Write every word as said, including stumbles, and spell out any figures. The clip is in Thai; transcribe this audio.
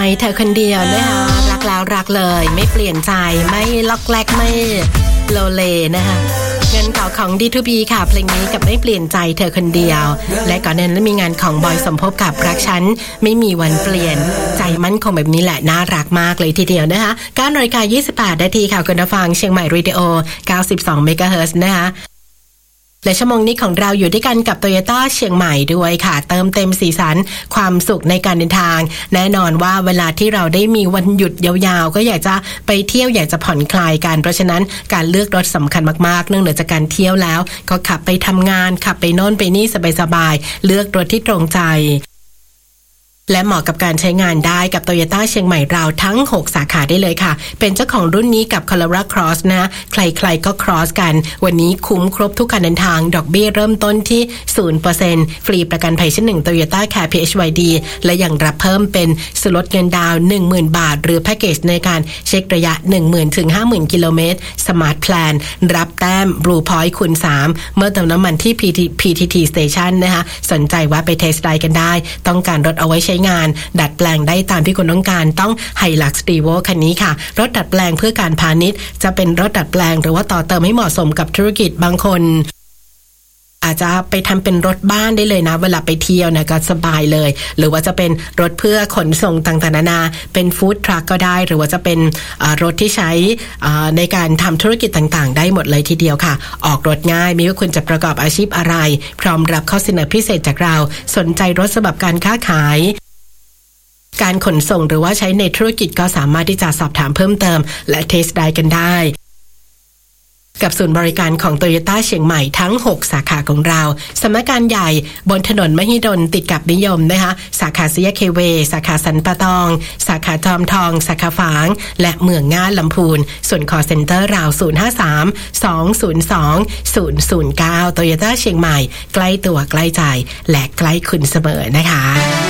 เธอคนเดียวนะคะรักแล้วรักเลยไม่เปลี่ยนใจไม่ล็อกแลกไม่โลเลนะคะงานเก่าของ ดี ทู บี ค่ะเพลงนี้กับไม่เปลี่ยนใจเธอคนเดียวและก่อนหน้านั้นมีงานของบอยสมภพกับรักฉันไม่มีวันเปลี่ยนใจมั่นคงแบบนี้แหละน่ารักมากเลยทีเดียวนะคะเก้านาฬิกายี่สิบแปดนาทีค่ะคุณผู้ฟังเชียงใหม่เรดิโอเก้าสิบสองเมกะเฮิรตซ์นะคะและชั่วโมงนี้ของเราอยู่ด้วยกันกับ Toyota เชียงใหม่ด้วยค่ะเติมเต็มสีสันความสุขในการเดินทางแน่นอนว่าเวลาที่เราได้มีวันหยุดยาวๆก็อยากจะไปเที่ยวอยากจะผ่อนคลายกันเพราะฉะนั้นการเลือกรถสำคัญมากๆเนื่องจากการเที่ยวแล้วก็ขับไปทำงานขับไปโน่นไปนี่สบายๆเลือกรถที่ตรงใจและเหมาะกับการใช้งานได้กับ Toyota เชียงใหม่เราทั้งหกสาขาได้เลยค่ะเป็นเจ้าของรุ่นนี้กับ Corolla Cross นะใครๆก็ Cross กันวันนี้คุ้มครบทุกการเดินทางดอกเบี้ยเริ่มต้นที่ ศูนย์เปอร์เซ็นต์ ฟรีประกันภัยชั้นหนึ่ง Toyota Care พี เอช วาย ดี และยังรับเพิ่มเป็นส่วนลดเงินดาวน์ หนึ่งหมื่น บาทหรือแพ็คเกจในการเช็คระยะ หนึ่งหมื่น ถึง ห้าหมื่น กิโลเมตร Smart Plan รับแต้ม Blue Point คูณ สามเมื่อเติมน้ำมันที่ พี ที ที Station นะคะสนใจว่าไปเทสต์ไดรฟ์กันได้ต้องการรถเอาไว้ใช้งานดัดแปลงได้ตามที่คุณต้องการต้อง Hilux Revo คันนี้ค่ะรถดัดแปลงเพื่อการพาณิชย์จะเป็นรถดัดแปลงหรือว่าต่อเติมให้เหมาะสมกับธุรกิจบางคนอาจจะไปทำเป็นรถบ้านได้เลยนะเวลาไปเที่ยวนะก็สบายเลยหรือว่าจะเป็นรถเพื่อขนส่งต่างๆนานาเป็นฟู้ดทรัคก็ได้หรือว่าจะเป็นรถที่ใช้ในการทำธุรกิจต่างๆได้หมดเลยทีเดียวค่ะออกรถง่ายไม่ว่าคุณจะประกอบอาชีพอะไรพร้อมรับข้อเสนอพิเศษจากเราสนใจรถสำหรับการค้าขายการขนส่งหรือว่าใช้ในธุรกิจก็สามารถที่จะสอบถามเพิ่มเติมและเทสต์ไดรฟ์กันได้กับศูนย์บริการของ Toyota เชียงใหม่ทั้งหกสาขาของเราสำนักงานใหญ่บนถนนมหิดลติดกับนิยมนะคะสาขาเซียเคเวสาขาสันปะตองสาขาจอมทองสาขาฝางและเมืองง่าลำพูนส่วน call center ราวศูนย์ ห้า สาม สอง ศูนย์ สอง ศูนย์ ศูนย์ เก้า Toyota เชียงใหม่ใกล้ตัวใกล้ใจและใกล้คุณเสมอนะคะ